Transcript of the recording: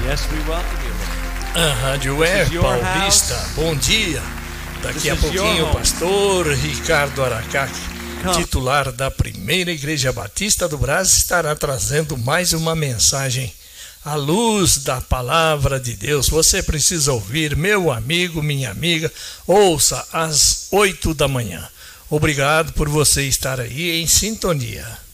Yes, we welcome you. A Rádio é Paulista. Bom dia. Daqui a pouquinho o pastor Ricardo Aracaki, titular da Primeira Igreja Batista do Brás, estará trazendo mais uma mensagem à luz da Palavra de Deus. Você precisa ouvir, meu amigo, minha amiga, ouça às 8 da manhã. Obrigado por você estar aí em sintonia.